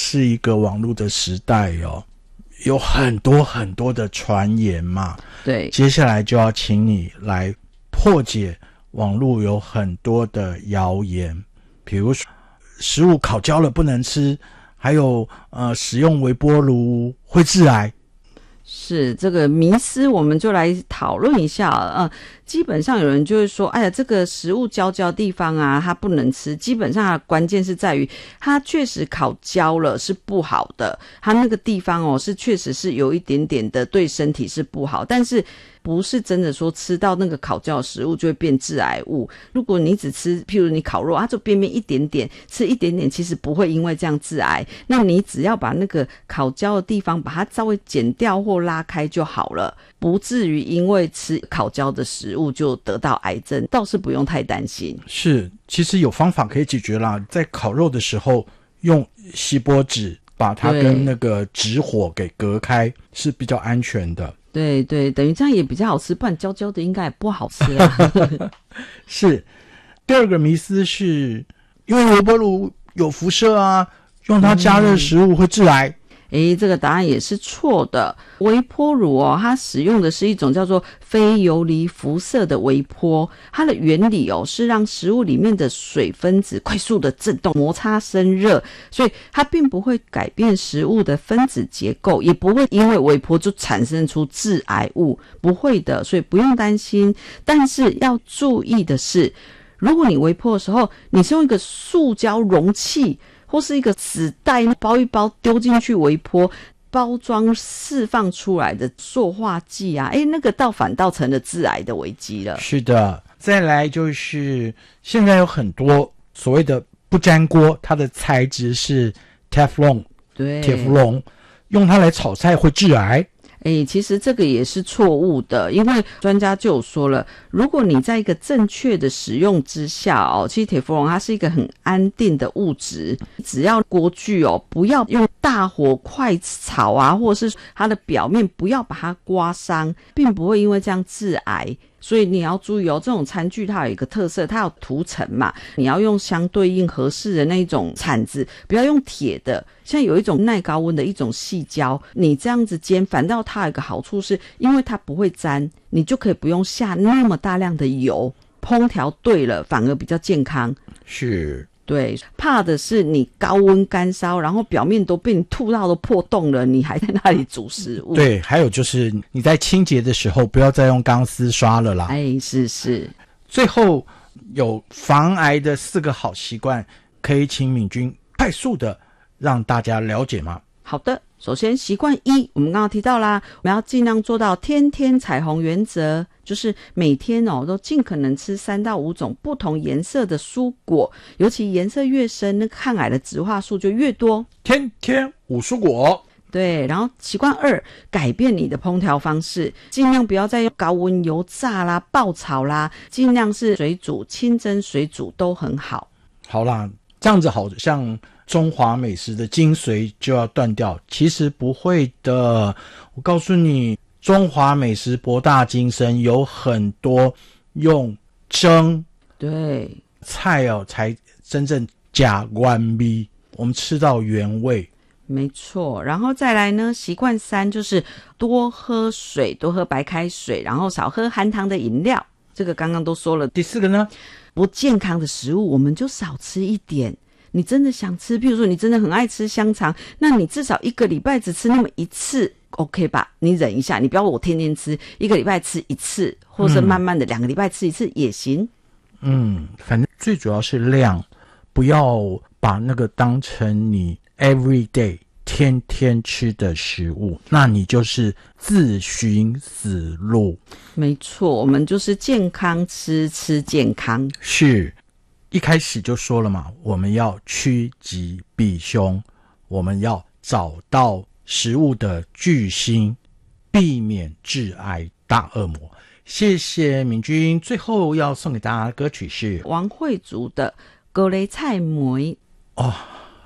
是一个网络的时代哦，有很多很多的传言嘛。 对， 接下来就要请你来破解网络有很多的谣言，比如说食物烤焦了不能吃，还有使用微波炉会致癌。 是这个迷思，我们就来讨论一下。基本上有人就会说，哎呀，这个食物焦焦的地方啊，它不能吃。基本上它的关键是在于，它确实烤焦了是不好的，它那个地方哦是确实是有一点点的对身体是不好，但是不是真的说吃到那个烤焦的食物就会变致癌物。如果你只吃，譬如你烤肉，它就边边一点点，吃一点点，其实不会因为这样致癌。那你只要把那个烤焦的地方把它稍微剪掉或拉开就好了，不至于因为吃烤焦的食物就得到癌症，倒是不用太担心。 是，其实有方法可以解决啦。在烤肉的时候，用锡箔纸把它跟那个纸火给隔开，是比较安全的。 对对，等于这样也比较好吃，不然焦焦的应该也不好吃啊。 是。第二个迷思是，因为微波炉有辐射啊，用它加热食物会致癌。 这个答案也是错的。微波炉哦，它使用的是一种叫做非游离辐射的微波，它的原理哦是让食物里面的水分子快速的振动摩擦生热，所以它并不会改变食物的分子结构，也不会因为微波就产生出致癌物，不会的，所以不用担心。但是要注意的是，如果你微波的时候，你是用一个塑胶容器或是一个纸袋包一包丢进去微波，包装释放出来的塑化剂啊，那个反倒成了致癌的危机了。 是的。再来就是现在有很多所谓的不粘锅，它的材质是 Teflon， 对， 铁氟龙，用它来炒菜会致癌。 其实这个也是错误的，因为专家就有说了，如果你在一个正确的使用之下哦，其实铁氟龙它是一个很安定的物质，只要锅具哦不要用大火快炒啊，或者是它的表面不要把它刮伤，并不会因为这样致癌。所以你要注意哦，这种餐具它有一个特色，它有涂层嘛，你要用相对应合适的那种铲子，不要用铁的。像有一种耐高温的一种细胶，你这样子煎，反倒它有一个好处是，因为它不会粘，你就可以不用下那么大量的油，烹调对了反而比较健康。 是。 对，怕的是你高温干烧，然后表面都被你吐到都破洞了，你还在那里煮食物。 对，还有就是你在清洁的时候不要再用钢丝刷了啦。 是。 最后有防癌的4个好习惯，可以请敏君快速的让大家了解吗？ 好的，首先习惯1，我们刚刚提到啦，我们要尽量做到天天彩虹原则，就是每天都尽可能吃3到5种不同颜色的蔬果，尤其颜色越深，那抗癌的植化素就越多。 天天5蔬果。 对，然后习惯2，改变你的烹调方式，尽量不要再用高温油炸啦、爆炒啦，尽量是水煮、清蒸、水煮都很好。 好啦，这样子好像中华美食的精髓就要断掉，其实不会的。我告诉你，中华美食博大精深，有很多用蒸对菜才真正加原味，我们吃到原味。 没错，然后再来呢，习惯3就是多喝水，多喝白开水，然后少喝含糖的饮料。这个刚刚都说了。 第4个呢， 不健康的食物我们就少吃一点。你真的想吃，譬如说你真的很爱吃香肠，那你至少1个礼拜只吃那么1次 OK 吧，你忍一下，你不要我天天吃，1个礼拜吃1次，或是慢慢的2个礼拜吃1次也行。 反正最主要是量，不要把那个当成你 every day 天天吃的食物，那你就是自寻死路。 没错，我们就是健康吃，吃健康。 是，一开始就说了嘛，我们要趋吉避凶，我们要找到食物的巨星，避免致癌大恶魔。谢谢敏君，最后要送给大家的歌曲是王慧竹的《高丽菜梅》。 哦，